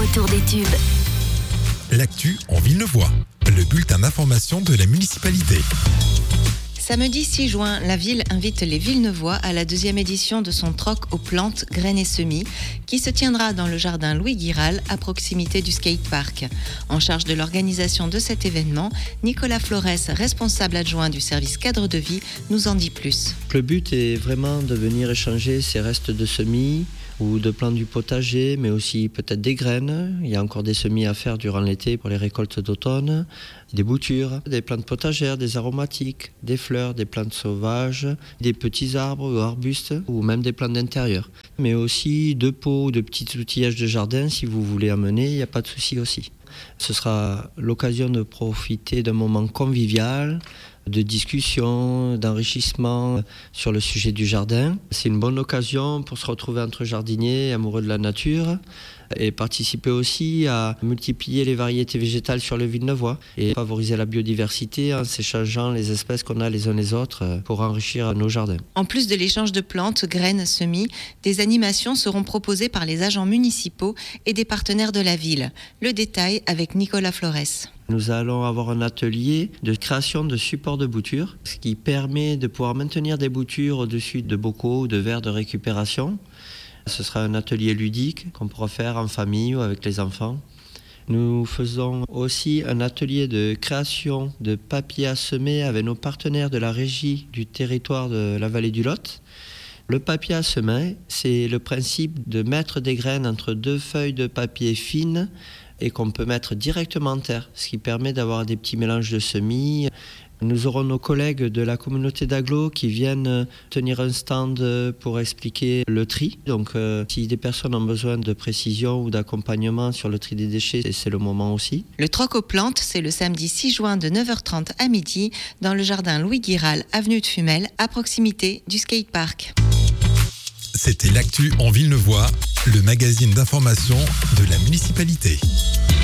retour des tubes. L'actu en Villeneuvois, le bulletin d'information de la municipalité. Samedi 6 juin, la ville invite les Villeneuvois à la 2e édition de son troc aux plantes, graines et semis qui se tiendra dans le jardin Louis Guiral à proximité du skatepark. En charge de l'organisation de cet événement, Nicolas Flores, responsable adjoint du service cadre de vie, nous en dit plus. Le but est vraiment de venir échanger ces restes de semis ou de plantes du potager, mais aussi peut-être des graines. Il y a encore des semis à faire durant l'été pour les récoltes d'automne, des boutures, des plantes potagères, des aromatiques, des fleurs, des plantes sauvages, des petits arbres ou arbustes, ou même des plantes d'intérieur. Mais aussi de pots ou de petits outillages de jardin, si vous voulez amener, il n'y a pas de souci aussi. Ce sera l'occasion de profiter d'un moment convivial, de discussion, d'enrichissement sur le sujet du jardin. C'est une bonne occasion pour se retrouver entre jardiniers, amoureux de la nature, et participer aussi à multiplier les variétés végétales sur le Villeneuvois et favoriser la biodiversité en s'échangeant les espèces qu'on a les uns les autres pour enrichir nos jardins. En plus de l'échange de plantes, graines, semis, des animations seront proposées par les agents municipaux et des partenaires de la ville. Le détail avec Nicolas Flores. Nous allons avoir un atelier de création de supports de boutures, ce qui permet de pouvoir maintenir des boutures au-dessus de bocaux ou de verres de récupération. Ce sera un atelier ludique qu'on pourra faire en famille ou avec les enfants. Nous faisons aussi un atelier de création de papier à semer avec nos partenaires de la régie du territoire de la vallée du Lot. Le papier à semer, c'est le principe de mettre des graines entre deux feuilles de papier fines et qu'on peut mettre directement en terre, ce qui permet d'avoir des petits mélanges de semis. Nous aurons nos collègues de la communauté d'Aglo qui viennent tenir un stand pour expliquer le tri. Donc si des personnes ont besoin de précision ou d'accompagnement sur le tri des déchets, c'est le moment aussi. Le troc aux plantes, c'est le samedi 6 juin de 9h30 à midi dans le jardin Louis Guiral, avenue de Fumel, à proximité du skatepark. C'était l'actu en Villeneuvois, le magazine d'information de la municipalité.